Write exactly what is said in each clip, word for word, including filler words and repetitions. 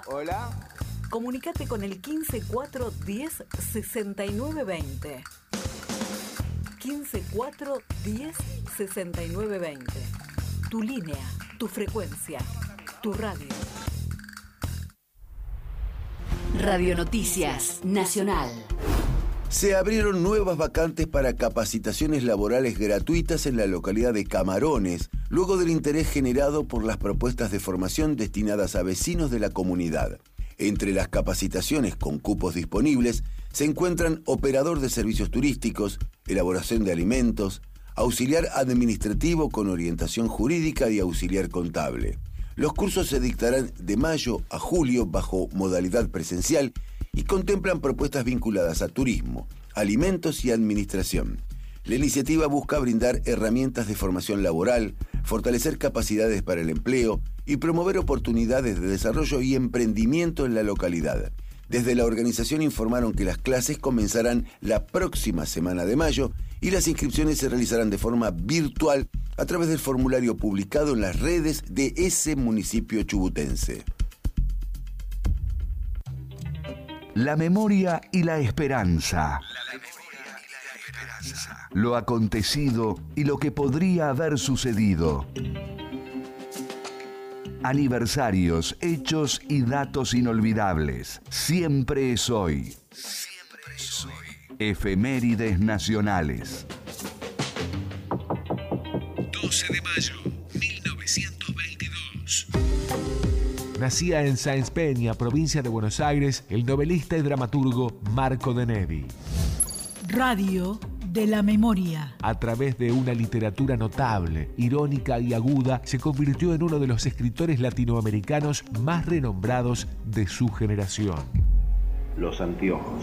Hola. Comunicate con el quince cuatro diez sesenta y nueve veinte. quince cuatro diez sesenta y nueve veinte. Tu línea, tu frecuencia, tu radio. Radio Noticias Nacional. Se abrieron nuevas vacantes para capacitaciones laborales gratuitas en la localidad de Camarones, luego del interés generado por las propuestas de formación destinadas a vecinos de la comunidad. Entre las capacitaciones con cupos disponibles se encuentran operador de servicios turísticos, elaboración de alimentos, auxiliar administrativo con orientación jurídica y auxiliar contable. Los cursos se dictarán de mayo a julio bajo modalidad presencial y contemplan propuestas vinculadas a turismo, alimentos y administración. La iniciativa busca brindar herramientas de formación laboral, fortalecer capacidades para el empleo y promover oportunidades de desarrollo y emprendimiento en la localidad. Desde la organización informaron que las clases comenzarán la próxima semana de mayo y las inscripciones se realizarán de forma virtual a través del formulario publicado en las redes de ese municipio chubutense. La memoria y la esperanza. Lo acontecido y lo que podría haber sucedido. Aniversarios, hechos y datos inolvidables. Siempre es hoy. Siempre es hoy. Efemérides nacionales. doce de mayo, mil novecientos veintidós. Nacía en Sáenz Peña, provincia de Buenos Aires, el novelista y dramaturgo Marco de Nevi. Radio de la memoria. A través de una literatura notable, irónica y aguda, se convirtió en uno de los escritores latinoamericanos más renombrados de su generación. Los anteojos.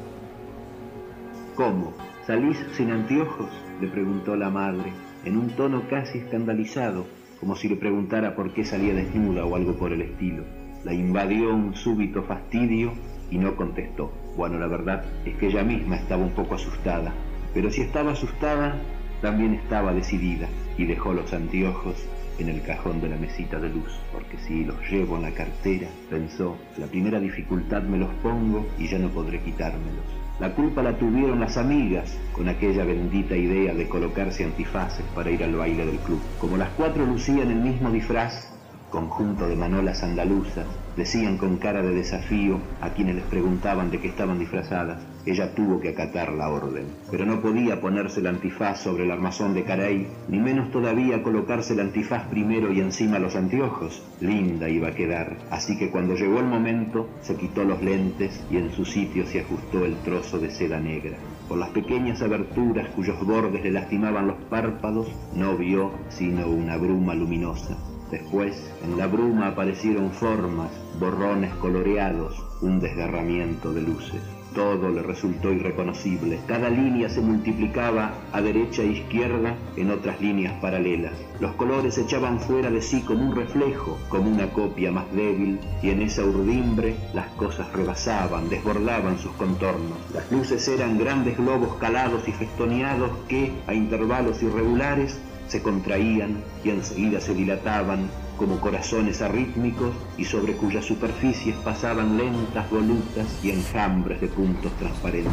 ¿Cómo? ¿Salís sin anteojos?, le preguntó la madre, en un tono casi escandalizado, como si le preguntara por qué salía desnuda o algo por el estilo. La invadió un súbito fastidio y no contestó. Bueno, la verdad es que ella misma estaba un poco asustada, pero si estaba asustada, también estaba decidida, y dejó los anteojos en el cajón de la mesita de luz, porque si los llevo en la cartera, pensó, la primera dificultad me los pongo y ya no podré quitármelos. La culpa la tuvieron las amigas con aquella bendita idea de colocarse antifaces para ir al baile del club. Como las cuatro lucían el mismo disfraz, conjunto de manolas andaluzas, decían con cara de desafío a quienes les preguntaban de qué estaban disfrazadas. Ella tuvo que acatar la orden, pero no podía ponerse el antifaz sobre el armazón de Carey, ni menos todavía colocarse el antifaz primero y encima los anteojos. Linda iba a quedar, así que cuando llegó el momento, se quitó los lentes y en su sitio se ajustó el trozo de seda negra. Por las pequeñas aberturas cuyos bordes le lastimaban los párpados, no vio sino una bruma luminosa. Después, en la bruma aparecieron formas, borrones coloreados, un desgarramiento de luces. Todo le resultó irreconocible. Cada línea se multiplicaba a derecha e izquierda en otras líneas paralelas. Los colores se echaban fuera de sí como un reflejo, como una copia más débil, y en esa urdimbre las cosas rebasaban, desbordaban sus contornos. Las luces eran grandes globos calados y festoneados que, a intervalos irregulares, se contraían y enseguida se dilataban como corazones arrítmicos y sobre cuyas superficies pasaban lentas volutas y enjambres de puntos transparentes.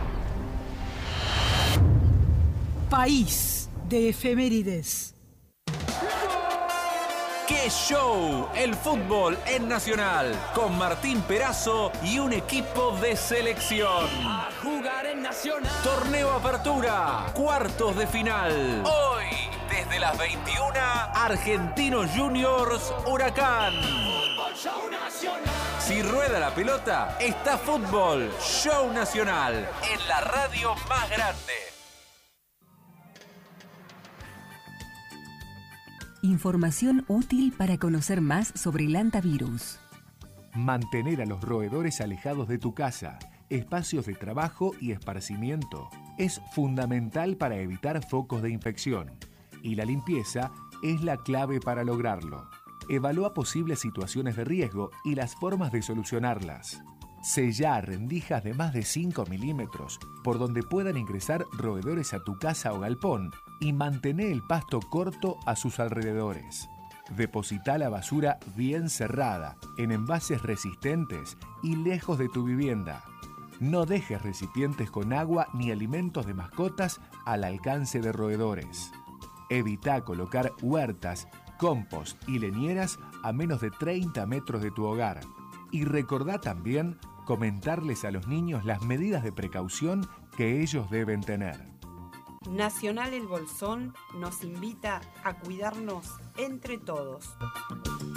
País de efemérides. ¡Qué show! El fútbol en Nacional, con Martín Perazo y un equipo de selección. A jugar en Nacional. Torneo Apertura, cuartos de final. Hoy, desde las veintiuna, Argentinos Juniors Huracán. Fútbol Show Nacional. Si rueda la pelota, está Fútbol Show Nacional, en la radio más grande. Información útil para conocer más sobre el hantavirus. Mantener a los roedores alejados de tu casa, espacios de trabajo y esparcimiento es fundamental para evitar focos de infección. Y la limpieza es la clave para lograrlo. Evalúa posibles situaciones de riesgo y las formas de solucionarlas. Sella rendijas de más de cinco milímetros por donde puedan ingresar roedores a tu casa o galpón y mantén el pasto corto a sus alrededores. Deposita la basura bien cerrada, en envases resistentes y lejos de tu vivienda. No dejes recipientes con agua ni alimentos de mascotas al alcance de roedores. Evita colocar huertas, compost y leñeras a menos de treinta metros de tu hogar. Y recordá también comentarles a los niños las medidas de precaución que ellos deben tener. Nacional El Bolsón nos invita a cuidarnos entre todos.